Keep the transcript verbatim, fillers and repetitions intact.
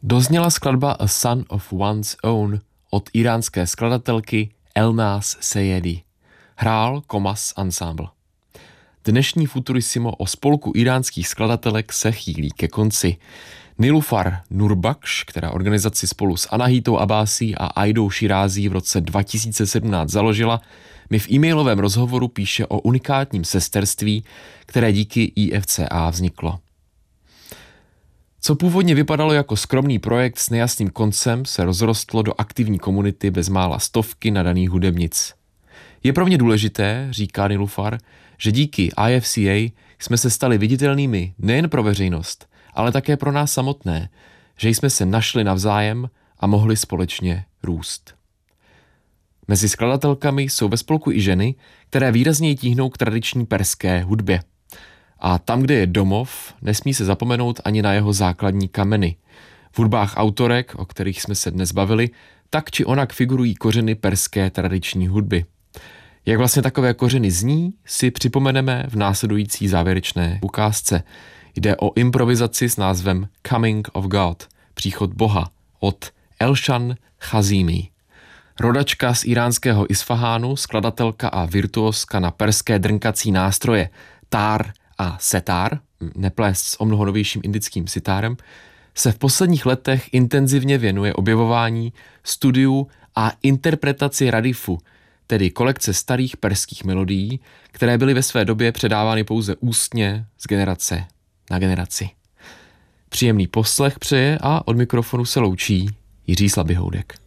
Dozněla skladba A Son of One's Own od íránské skladatelky Elnaz Sejedi. Hrál Komas Ensemble. Dnešní Futurissimo o spolku íránských skladatelek se chýlí ke konci. Nilufar Nurbakš, která organizaci spolu s Anahitou Abbasí a Aidou Širází v roce dva tisíce sedmnáct založila, mi v e-mailovém rozhovoru píše o unikátním sesterství, které díky í ef cé á vzniklo. Co původně vypadalo jako skromný projekt s nejasným koncem, se rozrostlo do aktivní komunity bezmála stovky nadaných hudebnic. Je pro mě důležité, říká Nilufar, že díky í ef cé á jsme se stali viditelnými nejen pro veřejnost, ale také pro nás samotné, že jsme se našli navzájem a mohli společně růst. Mezi skladatelkami jsou ve spolku i ženy, které výrazněji tíhnou k tradiční perské hudbě. A tam, kde je domov, nesmí se zapomenout ani na jeho základní kameny. V hudbách autorek, o kterých jsme se dnes bavili, tak či onak figurují kořeny perské tradiční hudby. Jak vlastně takové kořeny zní, si připomeneme v následující závěrečné ukázce. Jde o improvizaci s názvem Coming of God, příchod Boha, od Elshan Chazimi. Rodačka z iránského Isfahánu, skladatelka a virtuoska na perské drnkací nástroje tár a setár, neplést s o mnoho novějším indickým sitárem, se v posledních letech intenzivně věnuje objevování, studiu a interpretaci radifu, tedy kolekce starých perských melodií, které byly ve své době předávány pouze ústně z generace na generaci. Příjemný poslech přeje a od mikrofonu se loučí Jiří Slabyhoudek.